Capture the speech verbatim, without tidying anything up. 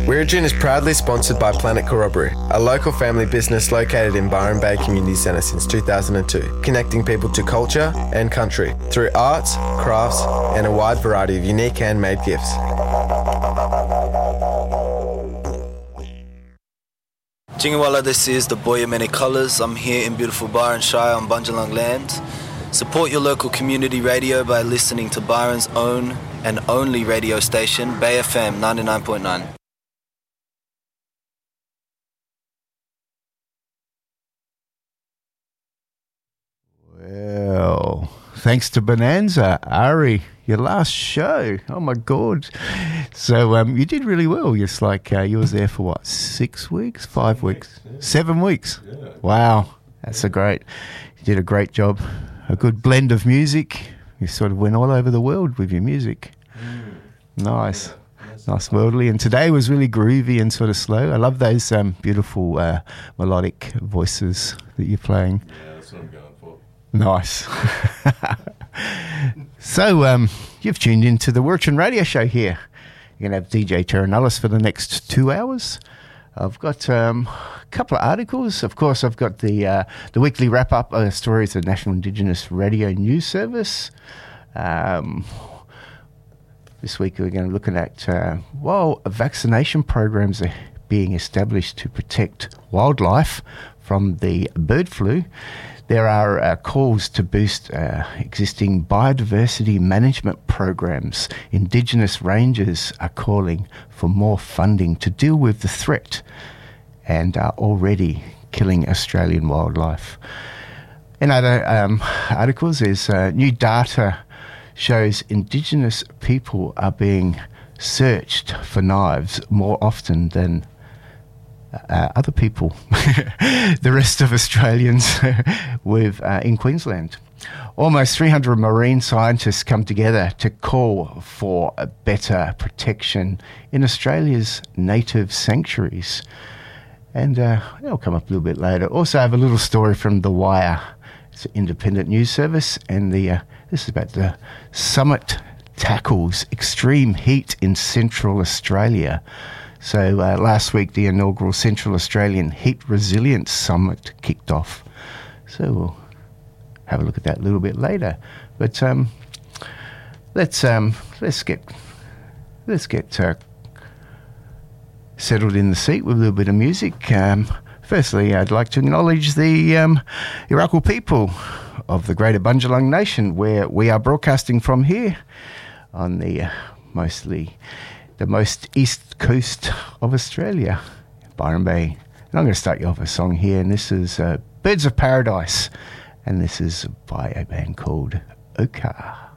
Wiradjun is proudly sponsored by Planet Corroboree, a local family business located in Byron Bay Community Centre since two thousand two, connecting people to culture and country through arts, crafts, and a wide variety of unique handmade gifts. Jingawala, this is the Boya Many Colours. I'm here in beautiful Byron Shire on Bundjalung land. Support your local community radio by listening to Byron's own and only radio station, Bay F M ninety-nine point nine. Well, thanks to Bonanza, Ari, your last show. Oh my God! So um, you did really well. It's like uh, you was there for what, six weeks, five Seven weeks, weeks yeah. seven weeks. Yeah. Wow, that's a great. You did a great job. A good blend of music. You sort of went all over the world with your music. Mm. Nice. Yeah, nice worldly. And today was really groovy and sort of slow. I love those um, beautiful uh, melodic voices that you're playing. Yeah, that's what I'm going for. Nice. So, um, you've tuned into the Wiradjun Radio Show here. You're going to have D J Terranullis for the next two hours. I've got um, a couple of articles. Of course, I've got the uh, the weekly wrap-up of stories of the National Indigenous Radio News Service. Um, this week we're going to be looking at, uh, well, vaccination programs are being established to protect wildlife from the bird flu. There are uh, calls to boost uh, existing biodiversity management programs. Indigenous rangers are calling for more funding to deal with the threat and are already killing Australian wildlife. In other um, articles, there's uh, new data shows Indigenous people are being searched for knives more often than Uh, other people, the rest of Australians with uh, in Queensland. Almost three hundred marine scientists come together to call for a better protection in Australia's native sanctuaries. And uh, they'll come up a little bit later. Also have a little story from The Wire. It's an independent news service, and the uh, this is about the Summit tackles extreme heat in Central Australia. So uh, last week, the inaugural Central Australian Heat Resilience Summit kicked off. So we'll have a look at that a little bit later. But um, let's um, let's get let's get uh, settled in the seat with a little bit of music. Um, firstly, I'd like to acknowledge the um, Yurracal people of the Greater Bundjalung Nation, where we are broadcasting from here on the uh, mostly. the most east coast of Australia, Byron Bay. And I'm going to start you off a song here, and this is uh, Birds of Paradise, and this is by a band called Oka.